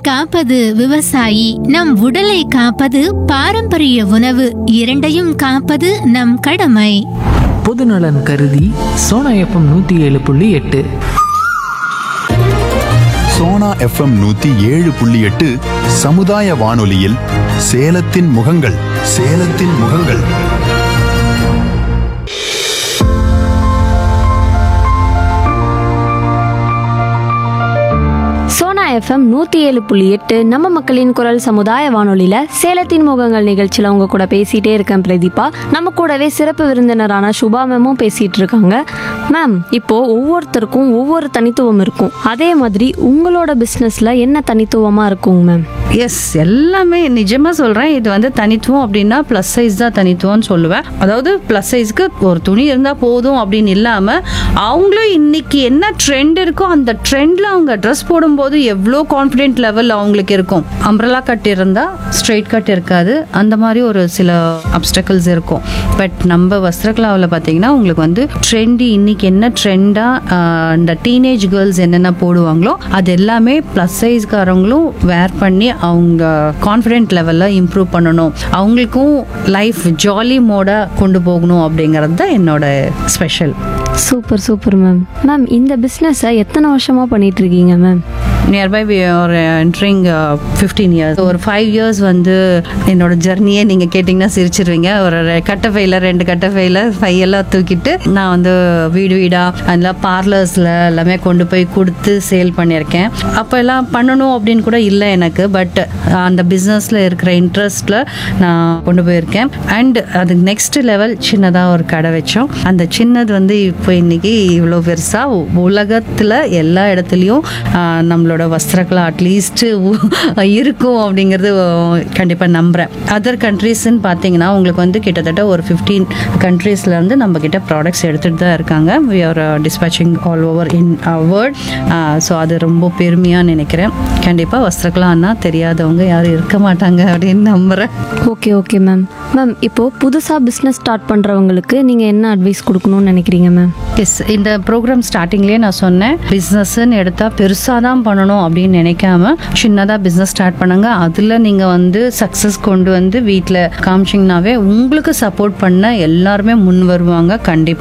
காப்பது விவசாயி, நம் உடலை காப்பது பாரம்பரிய உணவு, இரண்டையும் காப்பது நம் கடமை. பொதுநலன் கருதி சோனா எஃப்எம் 107.8. சோனா எஃப்எம் 107.8 சமுதாய வானொலியில் சேலத்தின் முகங்கள். சேலத்தின் முகங்கள். சோனா எஃப்எம் 107.8 நம்ம மக்களின் குரல் சமுதாய வானொலியில சேலத்தின் முகங்கள் நிகழ்ச்சியில் அவங்க கூட பேசிட்டே இருக்கேன் பிரதீபா. நம்ம கூடவே சிறப்பு விருந்தினரான சுபா மேமும் பேசிட்டு இருக்காங்க. மேம், இப்போ ஒவ்வொருத்தருக்கும் ஒவ்வொரு தனித்துவம் இருக்கும். அதே மாதிரி உங்களோட பிஸ்னஸ்ல என்ன தனித்துவமா இருக்குங்க மேம்? எஸ், எல்லாமே நிஜமாக சொல்கிறேன். இது வந்து தனித்துவம் அப்படின்னா ப்ளஸ் சைஸ் தான் தனித்துவம்னு சொல்லுவேன். அதாவது ப்ளஸ் சைஸ்க்கு ஒரு துணி இருந்தால் போதும் அப்படின்னு இல்லாமல், அவங்களும் இன்னைக்கு என்ன ட்ரெண்ட் இருக்கோ அந்த ட்ரெண்டில் அவங்க ட்ரெஸ் போடும்போது எவ்வளோ கான்ஃபிடென்ட் லெவல் அவங்களுக்கு இருக்கும். அம்ப்ரலா கட் இருந்தால் ஸ்ட்ரெயிட் கட் இருக்காது. அந்த மாதிரி ஒரு சில அப்டக்கல்ஸ் இருக்கும். பட் நம்ம வஸ்திரகலாவில் பார்த்தீங்கன்னா உங்களுக்கு வந்து ட்ரெண்டி, இன்னைக்கு என்ன ட்ரெண்டாக இந்த டீனேஜ் கேர்ள்ஸ் என்னென்ன போடுவாங்களோ அது எல்லாமே ப்ளஸ் சைஸ்காரங்களும் வேர் பண்ணி அவங்க கான்ஃபிடென்ட் லெவலில் இம்ப்ரூவ் பண்ணணும், அவங்களுக்கும் லைஃப் ஜாலி மோடாக கொண்டு போகணும் அப்படிங்கிறது தான் என்னோட special. Super super ma'am. Ma'am, இந்த பிஸ்னஸை எத்தனை வருஷமாக பண்ணிட்டு இருக்கீங்க ma'am? Nearby we are entering 15 years. ஒரு 5 years வந்து என்னோட ஜர்னியே நீங்கள் கேட்டிங்கன்னா சிரிச்சிருவீங்க. ஒரு கட்டப்பையில் 2 கட்டப்பையில் ஃபையெல்லாம் தூக்கிட்டு நான் வந்து வீடு வீடாக அதெல்லாம் பார்லர்ஸில் எல்லாமே கொண்டு போய் கொடுத்து சேல் பண்ணியிருக்கேன். அப்போ எல்லாம் பண்ணணும் அப்படின்னு கூட இல்லை எனக்கு. பட் அந்த பிஸ்னஸில் இருக்கிற இன்ட்ரெஸ்ட்டில் நான் கொண்டு போயிருக்கேன். அண்ட் அதுக்கு நெக்ஸ்ட் லெவல் சின்னதாக ஒரு கடை வச்சோம். அந்த சின்னது வந்து இப்போ இன்னைக்கு இவ்வளோ பெருசாக உலகத்தில் எல்லா இடத்துலையும் நம்மளோட வஸ்திரக்கலா அட்லீஸ்ட் இருக்கும் அப்படிங்கிறது கண்டிப்பாக நம்புகிறேன். அதர் கண்ட்ரீஸ்ன்னு பார்த்தீங்கன்னா உங்களுக்கு வந்து கிட்டத்தட்ட ஒரு 15 கண்ட்ரீஸ்லேருந்து நம்ம கிட்ட ப்ராடக்ட்ஸ் எடுத்துகிட்டு தான் இருக்காங்க. We are dispatching all over in world. So அது ரொம்ப பெருமையாக நினைக்கிறேன். கண்டிப்பாக வஸ்திரக்கலான்னா தெரியாதவங்க யாரும் இருக்க மாட்டாங்க அப்படின்னு நம்புகிறேன். Okay okay ma'am. மேம், இப்போது புதுசாக பிஸ்னஸ் ஸ்டார்ட் பண்ணுறவங்களுக்கு நீங்கள் என்ன அட்வைஸ் கொடுக்கணும்னு நினைக்கிறீங்க மேம்? எஸ், இந்த ப்ரோக்ராம் ஸ்டார்டிங்லேயே நான் சொன்னேன், பிஸ்னஸ்ன்னு எடுத்தால் பெருசாக தான் பண்ணணும் அப்படின்னு நினைக்காம சின்னதாக பிஸ்னஸ் ஸ்டார்ட் பண்ணுங்க. அதில் நீங்கள் வந்து சக்ஸஸ் கொண்டு வந்து வீட்டில் காமிச்சிங்கனாவே உங்களுக்கு சப்போர்ட் பண்ண எல்லாருமே முன் வருவாங்க கண்டிப்பாக.